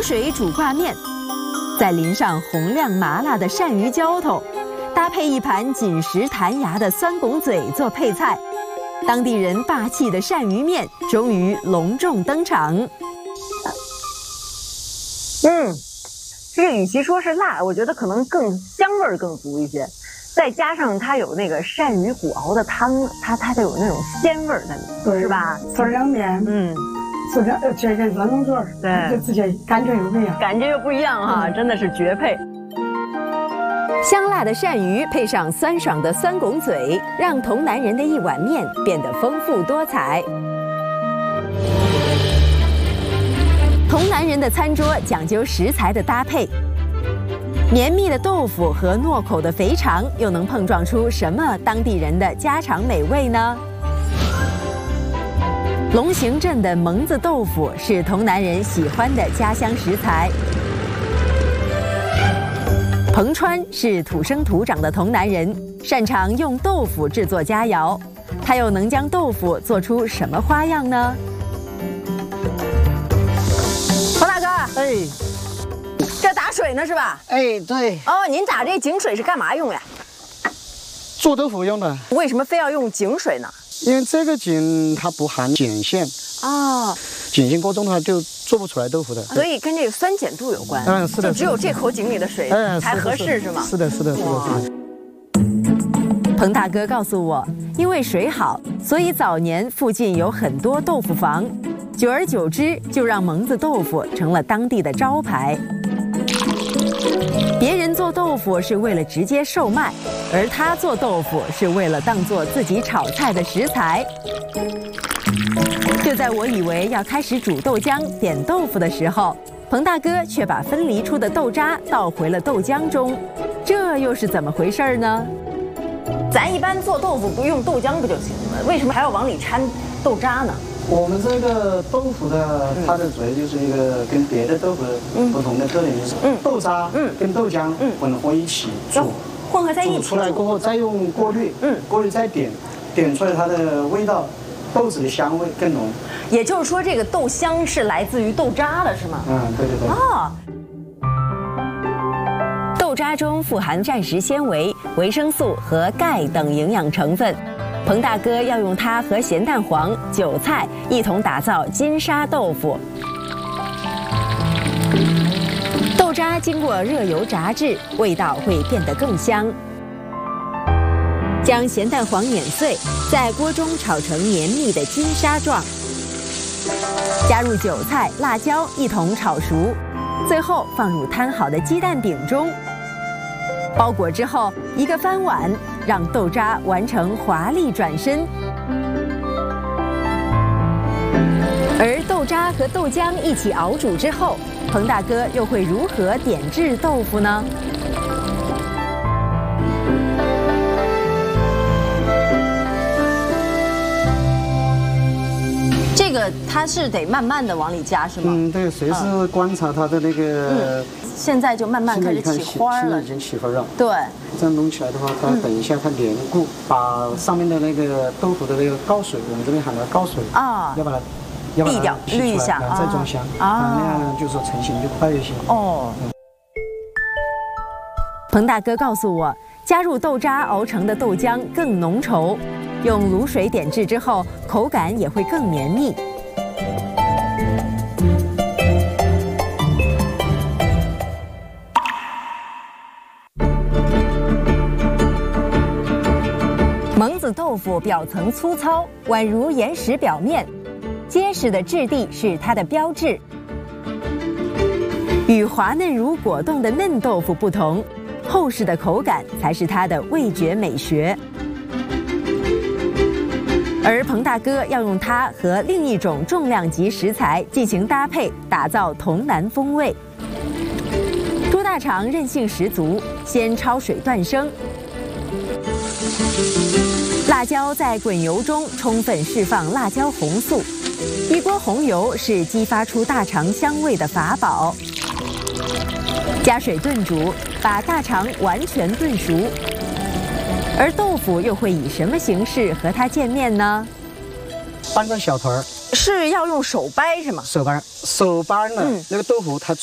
水煮挂面，再淋上红亮麻辣的鳝鱼浇头，搭配一盘紧实弹牙的酸拱嘴做配菜，当地人霸气的鳝鱼面终于隆重登场。 这个与其说是辣，我觉得可能更香味儿更足一些，再加上它有那个鳝鱼骨熬的汤，它就有那种鲜味儿在里面，是吧？ 做凉面，这个酸拱嘴， 对， 就直接感觉又不一样， 感觉又不一样哈，真的是绝配。 香辣的鳝鱼配上酸爽的酸拱嘴，让童男人的一碗面变得丰富多彩。童男人的餐桌讲究食材的搭配，绵密的豆腐和糯口的肥肠又能碰撞出什么当地人的家常美味呢？龙行镇的蒙子豆腐是童男人喜欢的家乡食材。彭川是土生土长的童男人，擅长用豆腐制作佳肴，他又能将豆腐做出什么花样呢？ 彭大哥，这打水呢是吧？ 对。 哦，您打这井水是干嘛用呀？ 做豆腐用的。 为什么非要用井水呢？ 因为这个井它不含碱性哦， 碱性过重的话就做不出来豆腐的， 所以跟这个酸碱度有关。 是的， 就只有这口井里的水才合适是吗？ 是的。 彭大哥告诉我，因为水好，所以早年附近有很多豆腐房，久而久之就让蒙子豆腐成了当地的招牌。别人做豆腐是为了直接售卖，而他做豆腐是为了当做自己炒菜的食材。就在我以为要开始煮豆浆点豆腐的时候，彭大哥却把分离出的豆渣倒回了豆浆中，这又是怎么回事呢？ 咱一般做豆腐不用豆浆不就行了？为什么还要往里掺豆渣呢？ 我们这个豆腐的它的主要就是一个跟别的豆腐不同的特点，就是豆渣跟豆浆混合一起煮， 混合在一起煮出来过后再用过滤，过滤再点出来它的味道，豆子的香味更浓。 也就是说，这个豆香是来自于豆渣的是吗？ 对。 哦。 豆渣中富含膳食纤维、维生素和钙等营养成分。彭大哥要用它和咸蛋黄、韭菜一同打造金沙豆腐。豆渣经过热油炸制，味道会变得更香。将咸蛋黄碾碎，在锅中炒成绵密的金沙状，加入韭菜、辣椒一同炒熟，最后放入摊好的鸡蛋饼中。包裹之后，一个翻碗，让豆渣完成华丽转身。而豆渣和豆浆一起熬煮之后，彭大哥又会如何点制豆腐呢？ 这个它是得慢慢的往里加是吗？ 对，随时观察它的那个。 现在就慢慢开始起花了， 现在已经起花了。 对， 这样弄起来的话，它等一下它粘固，把上面的那个豆腐的那个膏水，我们这边喊它膏水啊，要把它避掉，滤一下， 再装箱啊，那样就是说成型就快一些。哦。 彭大哥告诉我，加入豆渣熬成的豆浆更浓稠，用卤水点制之后，口感也会更绵密。蒙子豆腐表层粗糙，宛如岩石表面，结实的质地是它的标志。与滑嫩如果冻的嫩豆腐不同，厚实的口感才是它的味觉美学。而彭大哥要用它和另一种重量级食材进行搭配，打造童男风味。猪大肠韧性十足，先焯水断生。辣椒在滚油中充分释放辣椒红素，一锅红油是激发出大肠香味的法宝。加水炖煮，把大肠完全炖熟。而豆腐又会以什么形式和它见面呢？ 搬个小团儿， 是要用手掰是吗？ 手掰呢，那个豆腐它